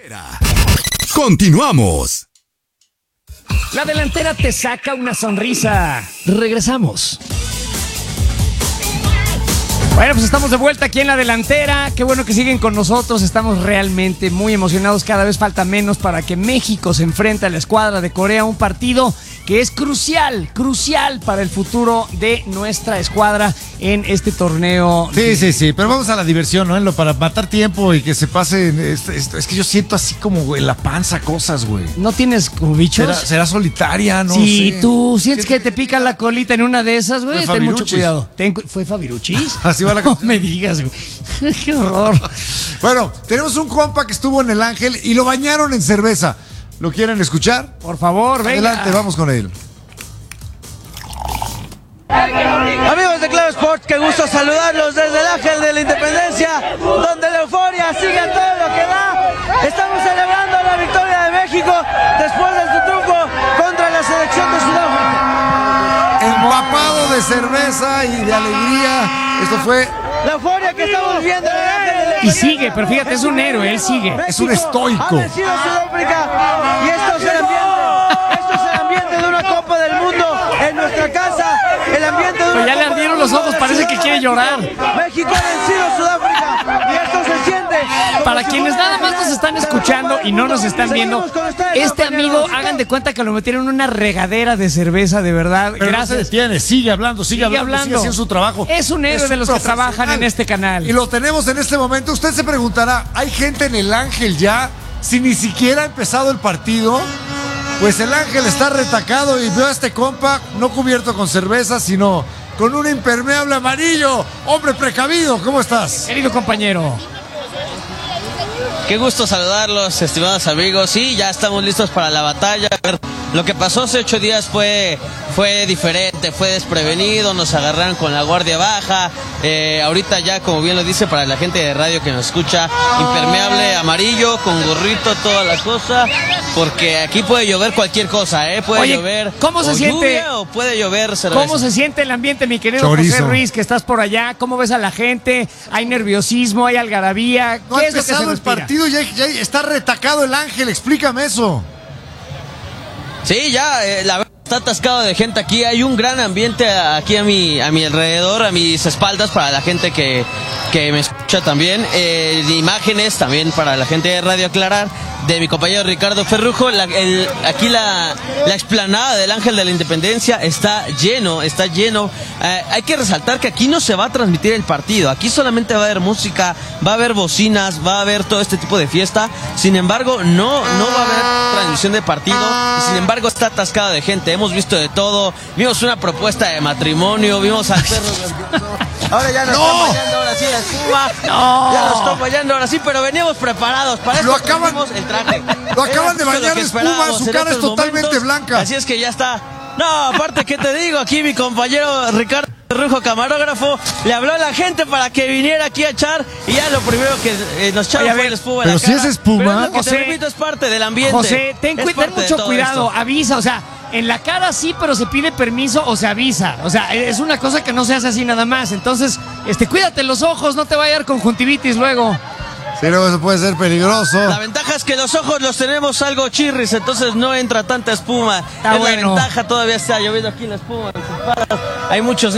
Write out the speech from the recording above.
Continuamos. La delantera te saca una sonrisa. Regresamos. Bueno, pues estamos de vuelta aquí en la delantera. Qué bueno que siguen con nosotros. Estamos realmente muy emocionados. Cada vez falta menos para que México se enfrente a la escuadra de Corea. Un partido que es crucial para el futuro de nuestra escuadra en este torneo. Sí, pero vamos a la diversión, ¿no? Para matar tiempo y que se pase. Es que yo siento así como en la panza cosas, güey. ¿No tienes como bichos? ¿Será solitaria? No sí, sé. tú sientes que te pica la colita en una de esas, güey. Ten mucho cuidado. ¿Fue Fabiruchis? Así va la cosa. No me digas, güey. Qué horror. Bueno, tenemos un compa que estuvo en el Ángel y lo bañaron en cerveza. ¿Lo quieren escuchar? Por favor, venga. Adelante, vamos con él. Amigos de Claro Sports, qué gusto saludarlos desde el Ángel de la Independencia, donde la euforia sigue a todo lo que da. Estamos celebrando la victoria de México después de su triunfo contra la selección de Sudáfrica. Empapado de cerveza y de alegría. Esto fue la euforia que estamos viviendo en el Ángel de la Y sigue, pero fíjate, es un héroe, él sigue. México es un estoico. Ha vencido a Sudáfrica y esto es el ambiente de una Copa del Mundo en nuestra casa. El ambiente de una Pero ya le Copa ardieron del los Mundo ojos, parece que quiere llorar. México ha vencido a Sudáfrica y esto se siente. Para quienes nada más nos están escuchando y no nos están viendo, este amigo, hagan de cuenta que lo metieron en una regadera de cerveza, de verdad. Pero gracias. No se detiene, sigue hablando, sigue haciendo su trabajo. Es un héroe de los que trabajan en este canal. Y lo tenemos en este momento. Usted se preguntará, ¿hay gente en el Ángel ya? Si ni siquiera ha empezado el partido. Pues el Ángel está retacado y veo a este compa no cubierto con cerveza, sino con un impermeable amarillo. Hombre precavido, ¿cómo estás? Querido compañero. Qué gusto saludarlos, estimados amigos. Sí, ya estamos listos para la batalla. Lo que pasó hace 8 días fue diferente, fue desprevenido, nos agarraron con la guardia baja. Ahorita ya, como bien lo dice, para la gente de radio que nos escucha, impermeable amarillo, con gorrito, toda la cosa, porque aquí puede llover cualquier cosa, puede llover. ¿Cómo se siente? Lluvia, o puede llover cerveza. ¿Cómo se siente el ambiente, mi querido Chorizo. José Ruiz, que estás por allá? ¿Cómo ves a la gente? ¿Hay nerviosismo? ¿Hay algarabía? No ha ¿Qué es lo que se empezado el respira? partido, ya está retacado el Ángel, explícame eso. Sí, ya, la verdad está atascado de gente aquí. Hay un gran ambiente aquí a mi alrededor, a mis espaldas, para la gente que me escucha también. Imágenes también para la gente de Radio Aclarar, de mi compañero Ricardo Ferrujo. Aquí la explanada del Ángel de la Independencia está lleno. Hay que resaltar que aquí no se va a transmitir el partido. Aquí solamente va a haber música, va a haber bocinas, va a haber todo este tipo de fiesta. Sin embargo, no va a haber transmisión de partido. Y sin embargo, está atascado de gente. Hemos visto de todo. Vimos una propuesta de matrimonio, vimos al perro nervioso. Ahora ya nos están bañando, ahora sí, la espuma. Ya nos están bañando, ahora sí, pero veníamos preparados. Para esto pusimos el traje. Lo acaban de bañar de espuma, su cara es totalmente blanca. Así es que ya está. No, aparte, ¿qué te digo? Aquí mi compañero Ricardo Rujo, camarógrafo, le habló a la gente para que viniera aquí a echar, y ya lo primero que nos echaron fue la espuma en la cara. Pero si es espuma. Pero es lo que José, te repito, es parte del ambiente. José, ten mucho cuidado, avisa, o sea, en la cara sí, pero se pide permiso o se avisa. O sea, es una cosa que no se hace así nada más. Entonces, cuídate los ojos, no te vaya a dar conjuntivitis luego. Sí, luego eso puede ser peligroso. La ventaja es que los ojos los tenemos algo chirris, entonces no entra tanta espuma. Está es bueno. La ventaja, todavía está lloviendo aquí la espuma. Hay muchos